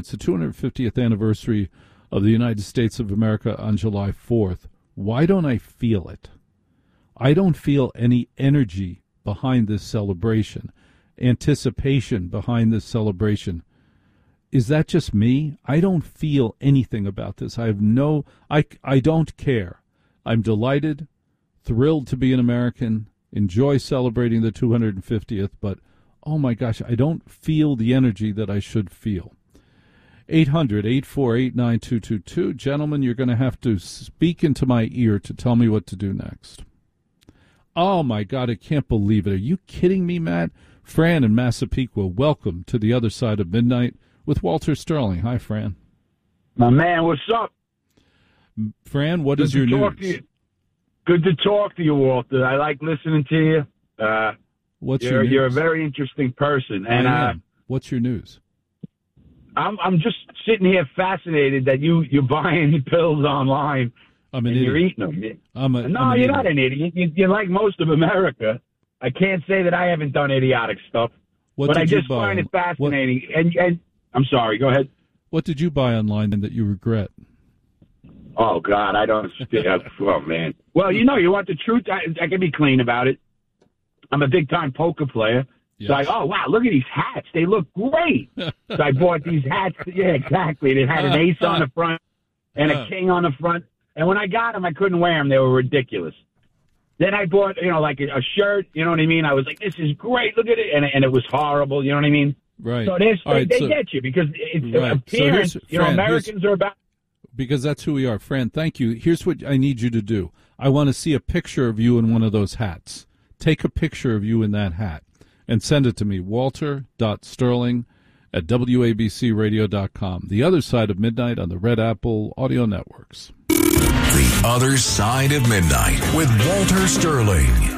It's the 250th anniversary of the United States of America on July 4th. Why don't I feel it? I don't feel any energy behind this celebration, anticipation behind this celebration. Is that just me? I don't feel anything about this. I don't care. I'm delighted, thrilled to be an American, enjoy celebrating the 250th, but oh my gosh, I don't feel the energy that I should feel. 800-848-9222. Gentlemen, you're going to have to speak into my ear to tell me what to do next. Oh my God, I can't believe it. Are you kidding me, Matt? Fran in Massapequa, welcome to the other side of midnight with Walter Sterling. Hi, Fran. My man, what's up? Fran, what is your news? Good to talk to you, Walter. I like listening to you. What's your news? You're a very interesting person. And what's your news? I'm just sitting here fascinated that you're buying pills online. I'm an idiot. You're eating them. You're not an idiot. You're like most of America. I can't say that I haven't done idiotic stuff, but I just find it fascinating. And I'm sorry. Go ahead. What did you buy online that you regret? Oh God, I don't. Oh man. Well, you want the truth. I can be clean about it. I'm a big time poker player. Yes. So oh wow, look at these hats. They look great. So I bought these hats. Yeah, exactly. They had an ace on the front and a king on the front. And when I got them, I couldn't wear them. They were ridiculous. Then I bought, like a shirt. You know what I mean? I was like, this is great. Look at it. And it was horrible. You know what I mean? Right. So they get you because it's appearance. So Americans are about. Because that's who we are. Fran, thank you. Here's what I need you to do. I want to see a picture of you in one of those hats. Take a picture of you in that hat and send it to me, walter.sterling@wabcradio.com. The Other Side of Midnight on the Red Apple Audio Networks. The Other Side of Midnight with Walter Sterling.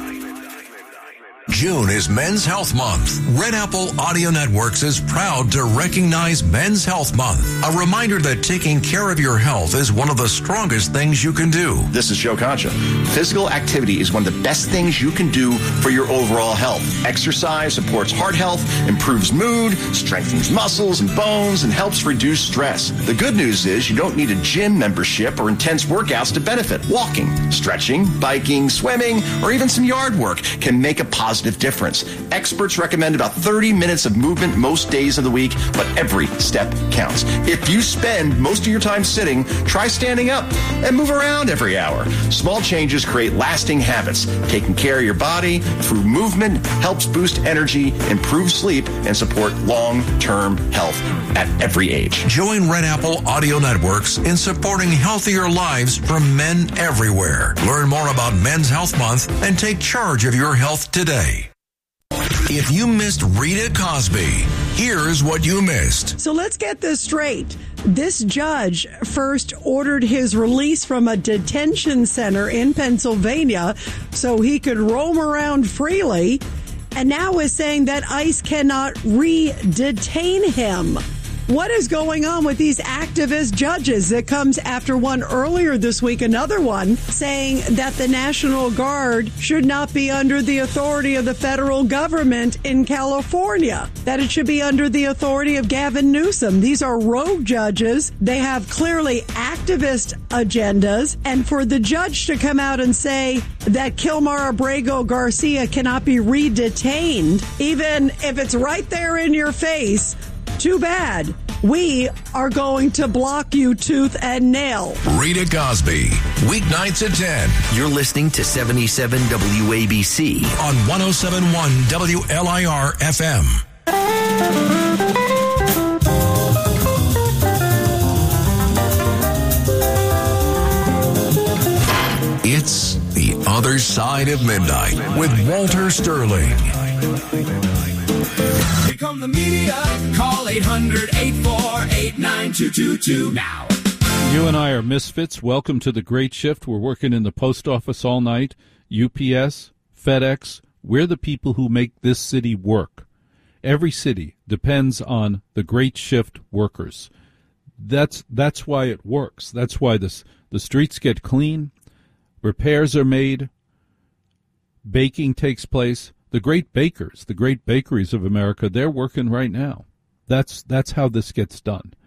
June is Men's Health Month. Red Apple Audio Networks is proud to recognize Men's Health Month. A reminder that taking care of your health is one of the strongest things you can do. This is Joe Concha. Physical activity is one of the best things you can do for your overall health. Exercise supports heart health, improves mood, strengthens muscles and bones, and helps reduce stress. The good news is you don't need a gym membership or intense workouts to benefit. Walking, stretching, biking, swimming, or even some yard work can make a positive difference. Experts recommend about 30 minutes of movement most days of the week, but every step counts. If you spend most of your time sitting, try standing up and move around every hour. Small changes create lasting habits. Taking care of your body through movement helps boost energy, improve sleep, and support long-term health at every age. Join Red Apple Audio Networks in supporting healthier lives from men everywhere. Learn more about Men's Health Month and take charge of your health today. If you missed Rita Cosby, here's what you missed. So let's get this straight. This judge first ordered his release from a detention center in Pennsylvania so he could roam around freely, and now is saying that ICE cannot re-detain him. What is going on with these activist judges? It comes after one earlier this week, another one, saying that the National Guard should not be under the authority of the federal government in California, that it should be under the authority of Gavin Newsom. These are rogue judges. They have clearly activist agendas. And for the judge to come out and say that Kilmar Abrego Garcia cannot be re-detained, even if it's right there in your face, too bad. We are going to block you tooth and nail. Rita Cosby, weeknights at 10. You're listening to 77 WABC on 107.1 WLIR FM. It's The Other Side of Midnight with Walter Sterling. Here come the media. Call 800-848-9222 now. You and I are misfits. Welcome to the Great Shift. We're working in the post office all night. UPS, FedEx, we're the people who make this city work. Every city depends on the Great Shift workers. That's why it works. That's why the streets get clean, repairs are made, baking takes place. The great bakers, the great bakeries of America, they're working right now. That's how this gets done.